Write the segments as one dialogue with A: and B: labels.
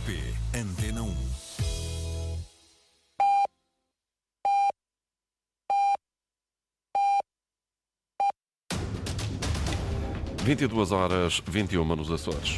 A: RTP Antena 1. – 22h21 nos Açores.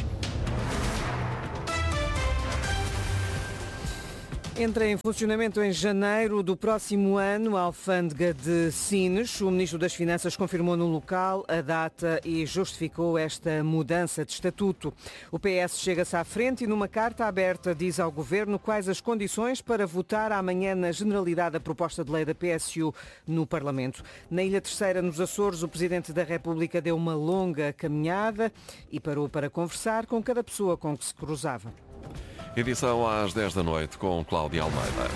B: Entra em funcionamento em janeiro do próximo ano a alfândega de Sines. O Ministro das Finanças confirmou no local a data e justificou esta mudança de estatuto. O PS chega-se à frente e numa carta aberta diz ao Governo quais as condições para votar amanhã na generalidade a proposta de lei da PSU no Parlamento. Na Ilha Terceira, nos Açores, o Presidente da República deu uma longa caminhada e parou para conversar com cada pessoa com que se cruzava.
A: Edição às 10 da noite com Cláudia Almeida.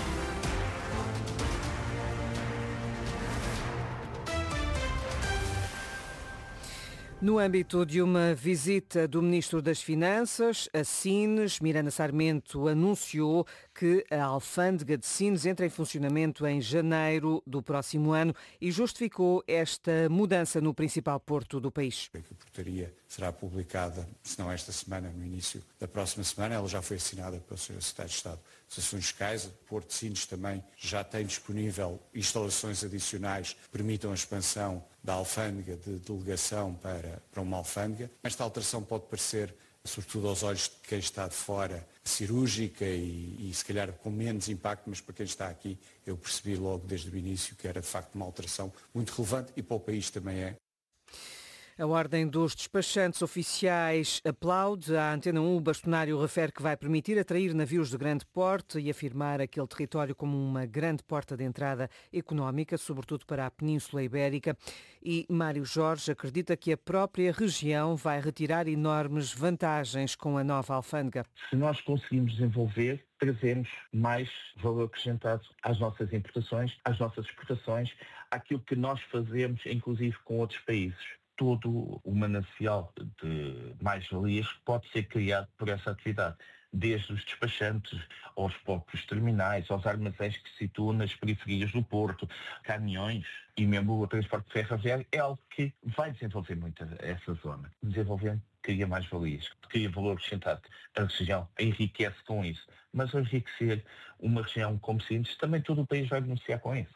B: No âmbito de uma visita do Ministro das Finanças a Sines, Miranda Sarmento anunciou que a alfândega de Sines entra em funcionamento em janeiro do próximo ano e justificou esta mudança no principal porto do país.
C: A portaria será publicada, se não esta semana, no início da próxima semana. Ela já foi assinada pelo Sr. Secretário de Estado dos Assuntos Fiscais. O Porto de Sines também já tem disponível instalações adicionais que permitam a expansão da alfândega de delegação para uma alfândega. Esta alteração pode parecer, sobretudo aos olhos de quem está de fora, cirúrgica e se calhar com menos impacto, mas para quem está aqui eu percebi logo desde o início que era de facto uma alteração muito relevante e para o país também é.
B: A Ordem dos Despachantes Oficiais aplaude. A Antena 1, o bastonário refere que vai permitir atrair navios de grande porte e afirmar aquele território como uma grande porta de entrada económica, sobretudo para a Península Ibérica. E Mário Jorge acredita que a própria região vai retirar enormes vantagens com a nova alfândega.
D: Se nós conseguimos desenvolver, trazemos mais valor acrescentado às nossas importações, às nossas exportações, àquilo que nós fazemos, inclusive com outros países. Todo o manancial de mais-valias pode ser criado por essa atividade, desde os despachantes, aos próprios terminais, aos armazéns que se situam nas periferias do Porto, caminhões e mesmo o transporte ferroviário, é algo que vai desenvolver muito essa zona. Desenvolvendo, cria mais-valias, cria valor acrescentado. A região enriquece com isso, mas ao enriquecer uma região como Sines, também todo o país vai beneficiar com isso.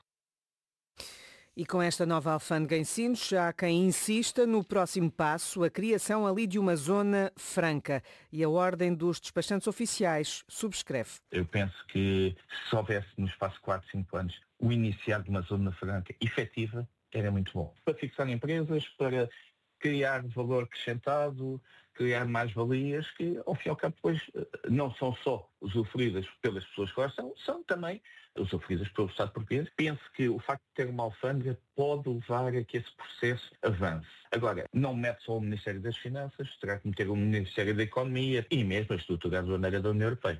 B: E com esta nova alfândega em Sines, há quem insista no próximo passo, a criação ali de uma zona franca. E a Ordem dos Despachantes Oficiais subscreve.
D: Eu penso que se houvesse no espaço de 4, 5 anos o iniciar de uma zona franca efetiva, era muito bom. Para fixar empresas, para criar valor acrescentado, criar mais-valias que, ao fim e ao cabo, depois não são só usufruídas pelas pessoas que lá são também usufruídas pelo Estado português. Penso que o facto de ter uma alfândega pode levar a que esse processo avance. Agora, não mete só o Ministério das Finanças, terá que meter o Ministério da Economia e mesmo a estrutura aduaneira da União Europeia.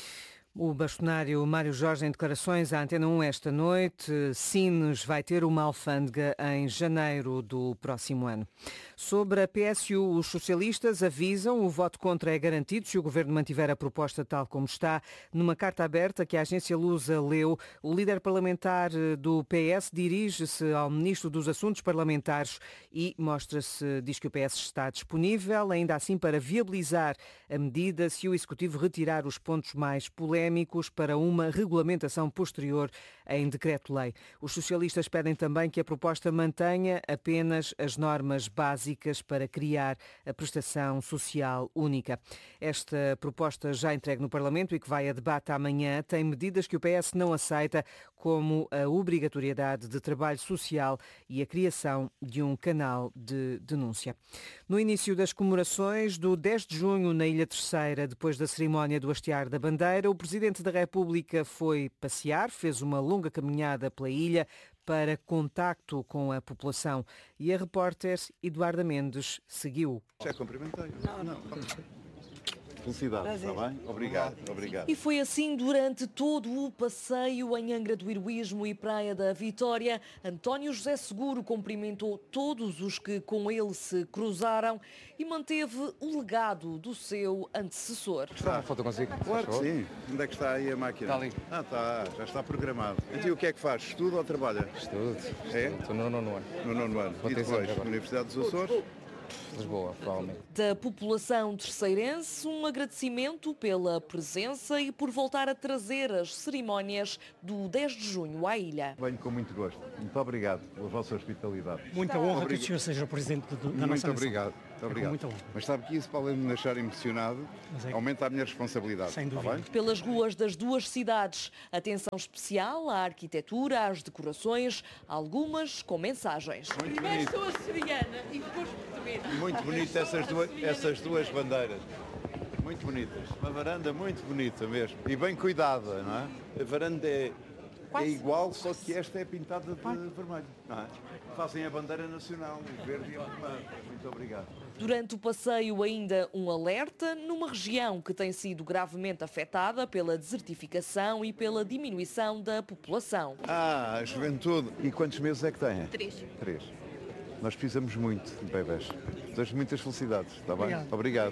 B: O bastonário Mário Jorge em declarações à Antena 1 esta noite. Sines vai ter uma alfândega em janeiro do próximo ano. Sobre a PSU, os socialistas avisam o voto contra é garantido se o Governo mantiver a proposta tal como está. Numa carta aberta que a agência Lusa leu, o líder parlamentar do PS dirige-se ao Ministro dos Assuntos Parlamentares e diz que o PS está disponível, ainda assim, para viabilizar a medida se o Executivo retirar os pontos mais polémicos para uma regulamentação posterior em decreto-lei. Os socialistas pedem também que a proposta mantenha apenas as normas básicas para criar a prestação social única. Esta proposta já entregue no Parlamento e que vai a debate amanhã tem medidas que o PS não aceita, como a obrigatoriedade de trabalho social e a criação de um canal de denúncia. No início das comemorações do 10 de junho na Ilha Terceira, depois da cerimónia do hastear da bandeira, o Presidente da República foi passear, fez uma longa caminhada pela ilha para contacto com a população e a repórter Eduarda Mendes seguiu.
E: Já cumprimentei. Não. Felicidades, está bem? Obrigado.
F: E foi assim durante todo o passeio em Angra do Heroísmo e Praia da Vitória. António José Seguro cumprimentou todos os que com ele se cruzaram e manteve o legado do seu antecessor.
E: Está uma foto consigo? Claro que sim. Onde é que está aí a máquina?
G: Está ali.
E: Está, já está programado. Então o que é que faz? Estuda ou trabalha?
G: Estudo.
E: É?
G: Estou no nono ano.
E: No nono ano. E depois, Universidade dos Açores?
G: Lisboa, provavelmente.
F: Da população terceirense, um agradecimento pela presença e por voltar a trazer as cerimónias do 10 de junho à ilha.
E: Venho com muito gosto. Muito obrigado pela vossa hospitalidade.
H: Muita honra que o senhor seja o presidente da nossa nação.
E: Muito obrigado. Muito obrigado.
H: Muita honra.
E: Mas sabe que isso, para além de me deixar emocionado, aumenta a minha responsabilidade.
H: Sem dúvida.
E: Está bem?
F: Pelas ruas das duas cidades, atenção especial à arquitetura, às decorações, algumas com mensagens.
E: Primeiro
F: sou açoriana e depois portuguesa.
E: Muito bonito essas duas bandeiras. Muito bonitas. Uma varanda muito bonita mesmo. E bem cuidada, não é? A varanda é igual, só que esta é pintada de vermelho, não é? Fazem a bandeira nacional, o verde e o vermelho. Muito obrigado.
F: Durante o passeio ainda um alerta numa região que tem sido gravemente afetada pela desertificação e pela diminuição da população.
E: A juventude. E quantos meses é que têm?
F: 3.
E: 3. Nós precisamos muito de bebés. Desejo muitas felicidades, está bem? Obrigado.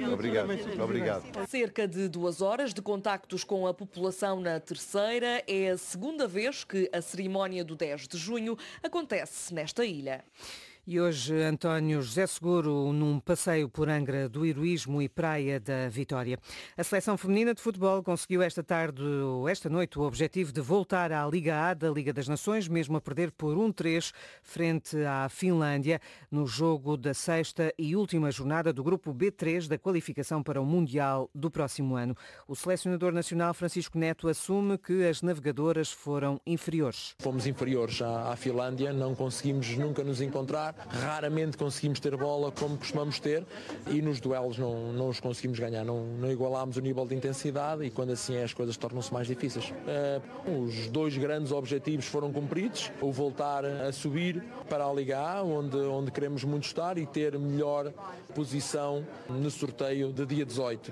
F: Cerca de 2 horas de contactos com a população na Terceira é a segunda vez que a cerimónia do 10 de junho acontece nesta ilha.
B: E hoje António José Seguro num passeio por Angra do Heroísmo e Praia da Vitória. A seleção feminina de futebol conseguiu esta noite, o objetivo de voltar à Liga A da Liga das Nações, mesmo a perder por 1-3 frente à Finlândia, no jogo da 6ª e última jornada do grupo B3 da qualificação para o Mundial do próximo ano. O selecionador nacional Francisco Neto assume que as navegadoras foram inferiores.
I: Fomos inferiores à Finlândia, não conseguimos nunca nos encontrar. Raramente conseguimos ter bola como costumamos ter e nos duelos não os conseguimos ganhar, não igualámos o nível de intensidade e quando assim é as coisas tornam-se mais difíceis. Os 2 grandes objetivos foram cumpridos, o voltar a subir para a Liga A, onde queremos muito estar e ter melhor posição no sorteio de dia 18.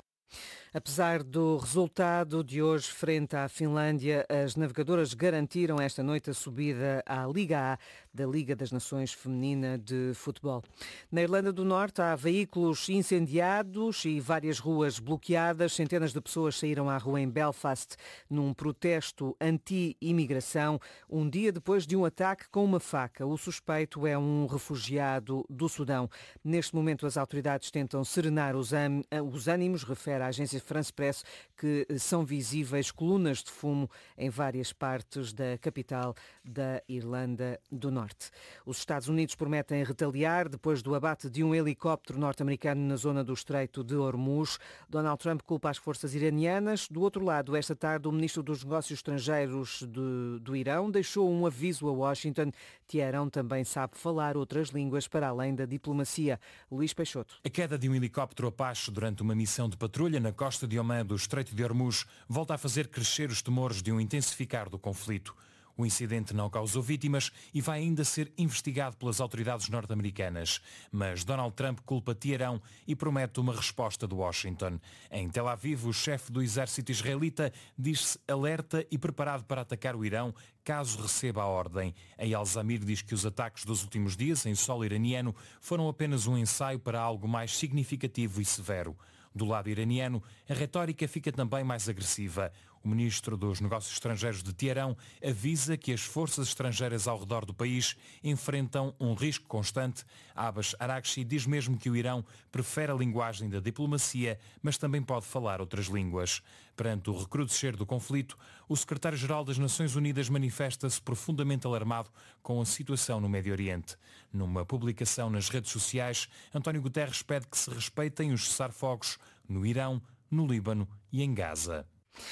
B: Apesar do resultado de hoje frente à Finlândia, as navegadoras garantiram esta noite a subida à Liga A da Liga das Nações Feminina de Futebol. Na Irlanda do Norte há veículos incendiados e várias ruas bloqueadas. Centenas de pessoas saíram à rua em Belfast num protesto anti-imigração, um dia depois de um ataque com uma faca. O suspeito é um refugiado do Sudão. Neste momento as autoridades tentam serenar os ânimos, refere a agência France Press, que são visíveis colunas de fumo em várias partes da capital da Irlanda do Norte. Os Estados Unidos prometem retaliar depois do abate de um helicóptero norte-americano na zona do Estreito de Hormuz. Donald Trump culpa as forças iranianas. Do outro lado, esta tarde, o ministro dos Negócios Estrangeiros do Irão deixou um aviso a Washington. Teherão também sabe falar outras línguas para além da diplomacia. Luís Peixoto.
J: A queda de um helicóptero Apache durante uma missão de patrulha na costa de Omã do Estreito de Hormuz volta a fazer crescer os temores de um intensificar do conflito. O incidente não causou vítimas e vai ainda ser investigado pelas autoridades norte-americanas. Mas Donald Trump culpa Teherão e promete uma resposta de Washington. Em Tel Aviv, o chefe do exército israelita diz-se alerta e preparado para atacar o Irão caso receba a ordem. Eyal Zamir diz que os ataques dos últimos dias em solo iraniano foram apenas um ensaio para algo mais significativo e severo. Do lado iraniano, a retórica fica também mais agressiva. O ministro dos Negócios Estrangeiros de Teherão avisa que as forças estrangeiras ao redor do país enfrentam um risco constante. Abbas Araghchi diz mesmo que o Irão prefere a linguagem da diplomacia, mas também pode falar outras línguas. Perante o recrudescer do conflito, o secretário-geral das Nações Unidas manifesta-se profundamente alarmado com a situação no Médio Oriente. Numa publicação nas redes sociais, António Guterres pede que se respeitem os cessar-fogos no Irão, no Líbano e em Gaza.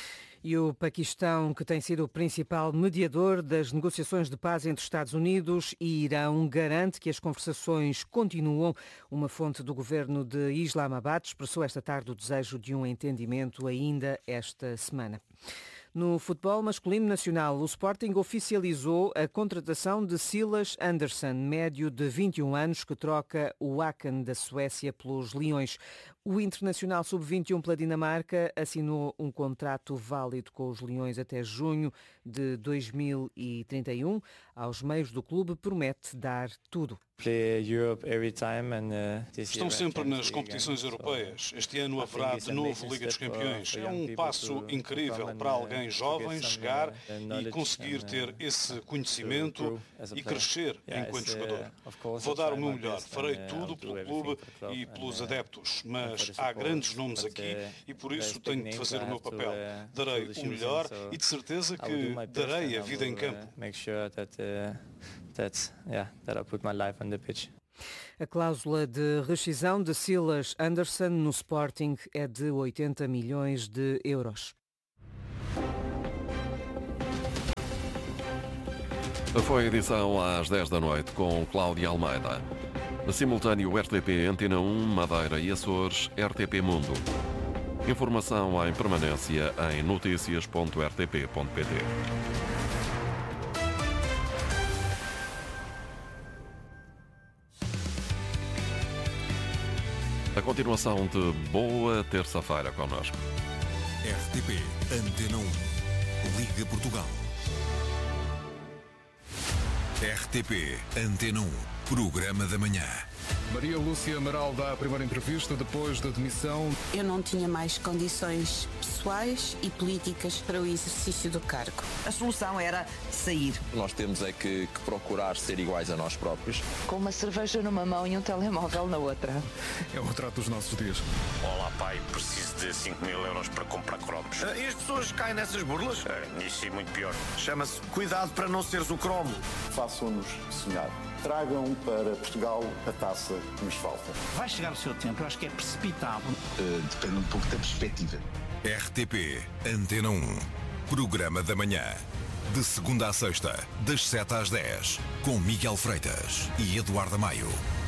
B: E o Paquistão, que tem sido o principal mediador das negociações de paz entre Estados Unidos e Irão, garante que as conversações continuam. Uma fonte do governo de Islamabad expressou esta tarde o desejo de um entendimento ainda esta semana. No futebol masculino nacional, o Sporting oficializou a contratação de Silas Andersson, médio de 21 anos, que troca o Häcken da Suécia pelos Leões. O Internacional Sub-21 pela Dinamarca assinou um contrato válido com os Leões até junho de 2031. Aos meios do clube promete dar tudo.
G: Estão sempre nas competições europeias. Este ano haverá de novo Liga dos Campeões. É um passo incrível para alguém jovem chegar e conseguir ter esse conhecimento e crescer enquanto jogador. Vou dar o meu melhor. Farei tudo pelo clube e pelos adeptos. Mas há grandes nomes aqui e por isso tenho de fazer o meu papel. Darei o melhor e de certeza que darei a vida em campo.
B: A cláusula de rescisão de Silas Anderson no Sporting é de 80 milhões de euros.
A: Foi a edição às 10 da noite com Cláudia Almeida. Simultâneo RTP Antena 1, Madeira e Açores, RTP Mundo. Informação em permanência em noticias.rtp.pt. A continuação de boa terça-feira connosco.
K: RTP Antena 1, Liga Portugal. RTP Antena 1, Programa da Manhã.
L: Maria Lúcia Amaral dá a primeira entrevista depois da demissão.
M: Eu não tinha mais condições pessoais e políticas para o exercício do cargo.
N: A solução era sair.
O: Nós temos é que procurar ser iguais a nós próprios.
P: Com uma cerveja numa mão e um telemóvel na outra.
L: É o retrato dos nossos dias.
Q: Olá pai, preciso de 5.000 euros para comprar cromos.
R: E as pessoas caem nessas burlas?
Q: Nisso e muito pior.
R: Chama-se cuidado para não seres o cromo.
S: Façam-nos sonhar. Tragam para Portugal a taça que nos falta.
T: Vai chegar o seu tempo, eu acho que é precipitado.
U: Depende um pouco da perspectiva.
K: RTP Antena 1, Programa da Manhã. De segunda a sexta, das 7 às 10, com Miguel Freitas e Eduardo Maio.